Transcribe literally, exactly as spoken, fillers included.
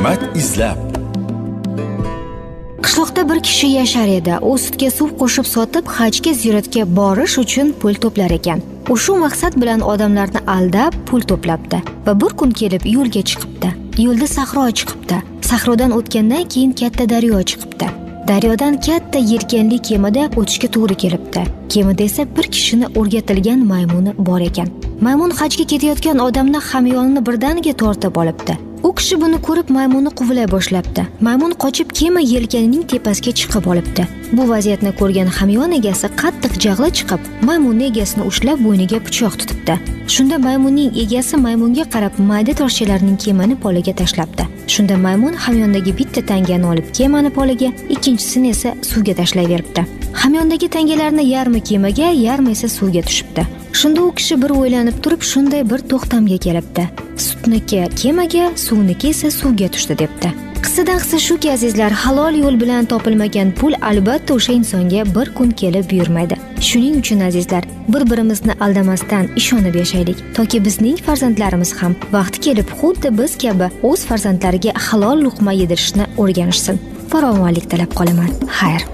Hikmat izlab. Qishloqda bir kishi yashar edi. U sutga suv qo'shib sotib, hajga ziyoratga borish uchun pul to'plar ekan. U shu maqsad bilan odamlarni aldab pul to'plabdi va bir kun kelib yo'lga chiqibdi. Yo'lda sahro chiqibdi. Sahrodan o'tgandan keyin katta daryo chiqibdi. Daryodan katta yelkanli kemada o'tishga to'g'ri kelibdi. Kemada esa bir kishini o'rgatilgan maymuni bor ekan. Maymun hajga ketayotgan odamni hamyonini birdaniga tortib olibdi. U kishi buni ko'rib maymuni quvlay boshlabdi. Maymun qochib kema yelkanining tepasiga chiqib olibdi. Bu vaziyatni ko'rgan hamyon egasi qattiq jag'li chiqib, maymunning egasini ushlab bo'yniga pichoq tutibdi. Shunda maymunning egasi maymunga qarab mayda toshchalarning kemani poliga tashlabdi. Shunda maymun hamyondagi bitta tangani olib kemani poliga, ikkinchisini esa suvga tashlayveribdi. Hamyondagi tangalarni yarmi kemaga, yarmi esa suvga tushibdi. Shunda u kishi bir o'ylanib turib, shunday bir to'xtamga kelibdi. Sutniki kemaga, suvniki esa suvga tushdi debdi. Qissadan qissa shuki azizlar, halol yo'l bilan topilmagan pul albatta o'sha insonga bir kun kelib buyurmaydi. Shuning uchun azizlar, bir-birimizni aldamasdan ishonib yashaylik, toki bizning farzandlarimiz ham vaqti kelib xuddi biz kabi o'z farzandlariga halol luqma yedirishni o'rganishsin. Farovonlik tilab qolaman. Xayr.